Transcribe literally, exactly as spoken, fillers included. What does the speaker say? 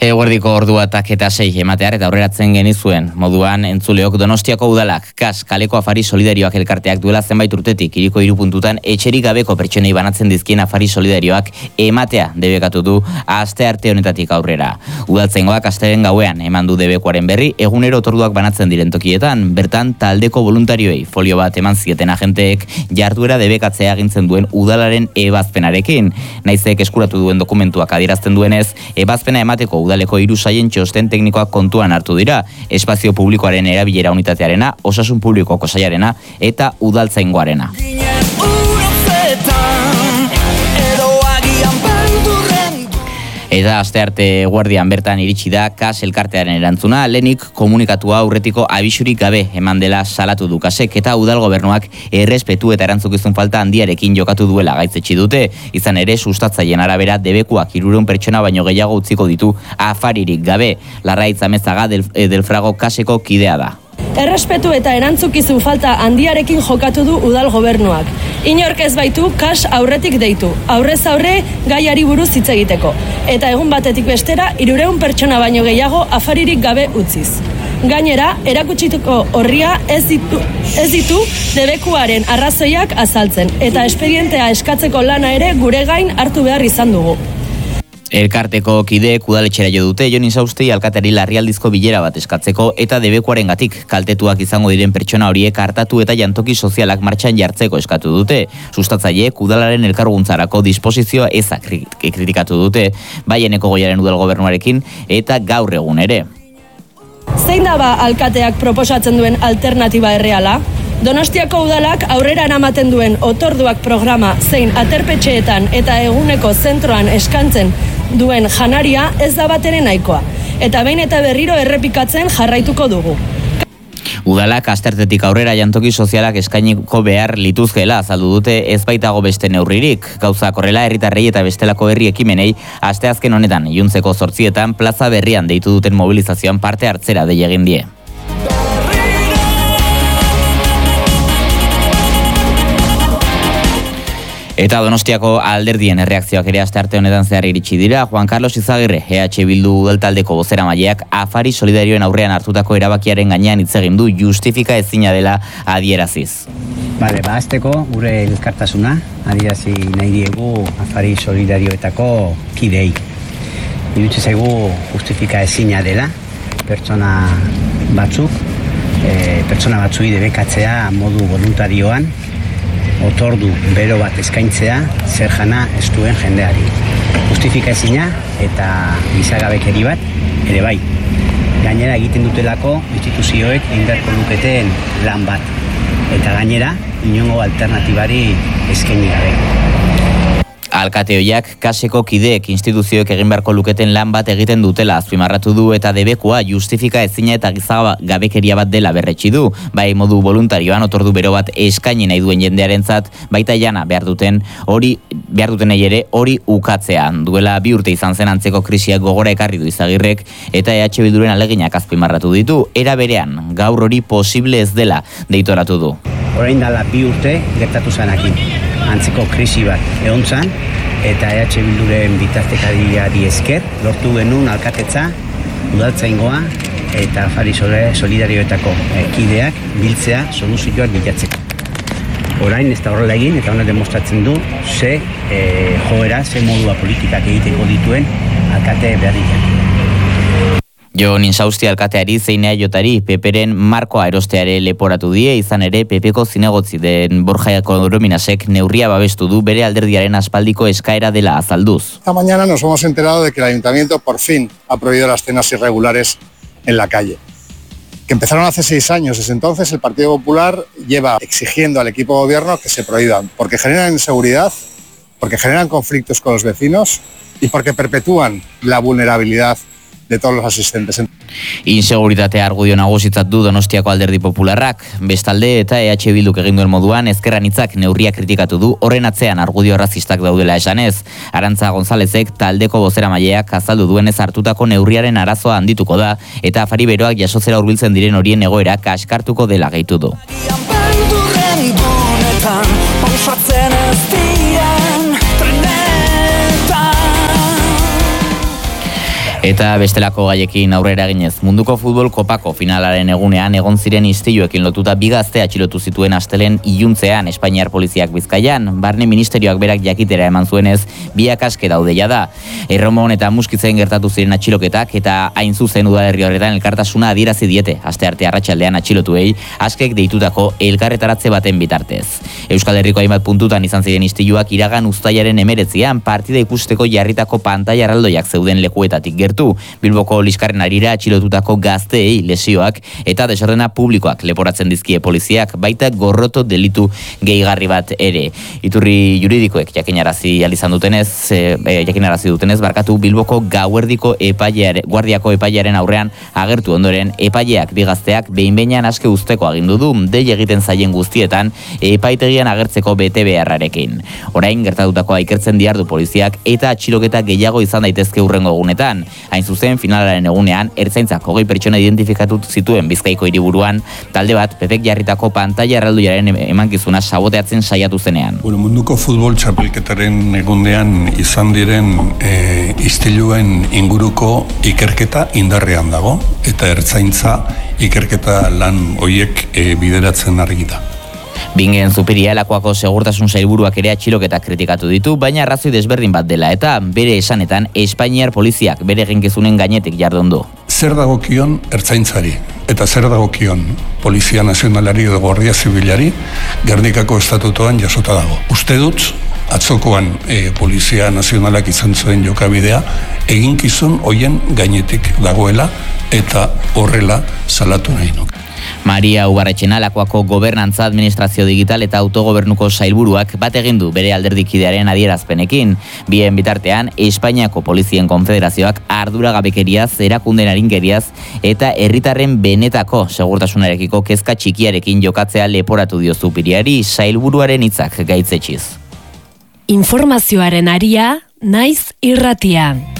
Eguerdiko orduatak eta sei ematear eta aurreratzen genizuen moduan entzuleok Donostiako udalak Kas kaleko afari solidarioak elkarteak duela zenbait urtetik hiriko hiru puntutan etxerik gabeko pertsonei banatzen dizkien afari solidarioak ematea debekatu du astearte honetatik aurrera. Udaltzaingoak astelehen gauean eman du debekuaren berri egunero otorduak banatzen diren tokietan, bertan taldeko voluntarioei folio bat eman zieten agenteek jarduera debekatzea agintzen duen udalaren ebazpenarekin. Naizek eskuratu duen dokumentuak adierazten duenez, ebazpena emateko udaleko hiru sailen txosten teknikoak kontuan hartu dira, espazio publikoaren erabilera unitatearena, osasun publikoko sailarena eta udaltzaingoarena. Eta astearte guardian bertan iritsi da Kas elkartearen erantzuna, lehenik komunikatua aurretiko abisurik gabe eman dela salatu du Kasek eta udal gobernuak errespetu eta erantzukizun falta handiarekin jokatu duela gaitzetsi dute, izan ere sustatzaileen arabera debekuak hirurehun pertsona baino gehiago utziko ditu afaririk gabe. Larraitz Amezaga del, Delfrago Kaseko kidea da. Errespetu eta erantzukizun falta handiarekin jokatu du udal gobernuak. Inork ez baitu Kas aurretik deitu, aurrez aurre gaiari buruz hitz egiteko. Eta egun batetik bestera hirurehun pertsona baino gehiago afaririk gabe utziz. Gainera, erakutsituko horria ez ditu, ez ditu debekuaren arrazoiak azaltzen, eta espedientea eskatzeko lana ere gure gain hartu behar izan dugu. Elkarteko kideek udaletxera jo dute Jon Insaustei alkateari larrialdizko bilera bat eskatzeko eta debekuarengatik kaltetuak izango diren pertsona horiek hartatu eta jantoki sozialak martxan jartzeko eskatu dute. Sustatzaileek udalaren elkarguntzarako disposizioa eza kritikatu dute, baieneko goiaren udal gobernuarekin eta gaur egun ere. Zein da ba alkateak proposatzen duen alternatiba erreala? Donostiako udalak aurrera eramaten duen otorduak programa zein aterpetxeetan eta eguneko zentroan eskantzen duen janaria ez da batere nahikoa. Eta behin eta berriro errepikatzen jarraituko dugu. Udalak astertetik aurrera jantoki sozialak eskainiko behar lituzkeela azaldu dute ez baitago beste neurririk. Gauzak horrela herritarrei eta bestelako herri ekimenei asteazken honetan iluntzeko zortzietan plaza berrian deitu duten mobilizazioan parte hartzera dei egin die. Eta Donostiako alderdien erreakzioak ere astearte honetan zehar iritsi dira. Juan Carlos Izagirre, E H Bildu udaltaldeko bozeramaileak afari solidarioen aurrean hartutako erabakiaren gainean hitz egin du justifika ezina dela adieraziz. Bale, ba, azteko gure elkartasuna adierazi nahi diegu afari solidarioetako kidei. Irutze zaigu justifika ezina dela pertsona batzuk, e, pertsona batzui debekatzea modu voluntarioan, otordu bero bat eskaintzea zer jana ez duen jendeari. Justifika ezina eta gizagabekeri bat ere bai. Gainera egiten dutelako instituzioek indarko luketen lan bat. Eta gainera inongo alternatibari eskaini gabe. Alkate hoiak Kaseko kideek instituzioek egin beharko luketen lan bat egiten dutela azpimarratu du eta debekua justifika ezina eta gizagabekeria bat dela berretsi du. Bai modu voluntarioan otordu bero bat eskaini nahi duen jendearentzat baita jana behar duten hori behar dutenei ere hori ukatzean. Duela bi urte izan zen antzeko krisiak gogora ekarri du Izagirrek eta E H Bilduren aleginak azpimarratu ditu. Era berean gaur hori posible ez dela deitoratu du. Orain dela bi urte gertatu zanakin. Antzeko krisi bat egon zan, eta E H Bilduren bitartekariari esker lortu genuen alkatetza, udaltzaingoa eta afari solidarioetako kideak biltzea soluzioak bilatzeko. Orain ez da horrela egin eta honek demostratzen du ze e, joera, ze modua politikak egiteko dituen alkate berriak. Jon Insausti alkateari zein eajotari Peperen markoa erosteare leporatu die, izan ere Pepeko zinegotzi den Borja Korominasek neurria babestu du bere alderdiaren aspaldiko eskaera dela azalduz. Esta mañana nos hemos enterado de que el ayuntamiento por fin ha prohibido las cenas irregulares en la calle. Que empezaron hace seis años, desde entonces el Partido Popular lleva exigiendo al equipo de gobierno que se prohíban, porque generan inseguridad, porque generan conflictos con los vecinos y porque perpetúan la vulnerabilidad de todos los asistentes. Inseguritate argudio nagusitzat du Donostiako Alderdi Popularrak, bestalde eta E H Bilduk egin duen moduan ezkerranitzak neurria kritikatu du horren atzean argudio arrazistak daudela esanez. Arantza Gonzalezek taldeko bozeramaileak azaldu duenez hartutako neurriaren arazoa handituko da eta afari beroak jasotzera hurbiltzen diren horien egoera kaskartuko dela gehitu du. Eta bestelako gaiekin aurrera ginez, munduko futbol kopako finalaren egunean egon ziren istiluekin lotuta bi gazte atxilotu zituen astelen iluntzean Espainiar poliziak Bizkaian. Barne ministerioak berak jakitera eman zuenez, biak aske daude jada. Erromon eta Muskizen gertatu ziren atxiloketak eta hain zuzen udalerri horretan elkartasuna adierazi diete, astearte arratsaldean atxilotuei askek deitutako elkarretaratze baten bitartez. Euskal Herriko hainbat puntutan izan ziren istiluak iragan uztailaren hemeretzian partida ikusteko jarritako pantaila erraldoiak zeuden lekuetatik gertu. Bilboko Liskarren arira atxilotutako gazteei lesioak eta desordena publikoak leporatzen dizkie poliziak, baita gorroto delitu gehigarri bat ere. Iturri juridikoek jakinarazi alizan dutenez, e, jakinarazi dutenez, barkatu Bilboko Gauerdiko epaileare, guardiako epailearen aurrean agertu ondoren epaileak bi gazteak behin-behinean aske uzteko agindu du, dei egiten zaien guztietan epaitegian agertzeko bete beharrarekin. Orain gertatutakoa ikertzen diardu poliziak eta atxiloketa gehiago izan daitezke hurrengo egunetan. Hain zuzen, finalaren egunean, ertzaintzak hogei pertsona identifikatu zituen Bizkaiko hiriburuan, talde bat pepek jarritako pantaila erraldoiaren emankizuna saboteatzen saiatu zenean. Bueno, munduko futbol txapelketaren egunean izan diren e, istiluen inguruko ikerketa indarrean dago, eta ertzaintza ikerketa lan hoiek e, bideratzen argi da. Bingen Zupirialakoako segurtasun sailburuak ere atxiloketak kritikatu ditu, baina arrazoi desberdin bat dela eta bere esanetan Espainiar poliziak bere eginkizunen gainetik jardun du. Zer dagokion ertzaintzari eta zer dagokion Polizia Nazionalari edo Guardia Zibilari Gernikako estatutoan jasota dago. Uste dut, atzokoan e, Polizia Nazionalak izan zuen jokabidea eginkizun hoien gainetik dagoela eta horrela salatu nahi nuke. Maria Ubarretxena Lakuako Gobernantza, Administrazio Digital eta Autogobernuko sailburuak bat egin du bere alderdikidearen adierazpenekin. Bien bitartean, Espainiako Polizien Konfederazioak arduragabekeriaz, erakunden arinkeriaz eta herritarren benetako segurtasunarekiko kezka txikiarekin jokatzea leporatu dio Zupiriari, sailburuaren hitzak gaitzetxiz. Informazioaren aria, naiz irratia.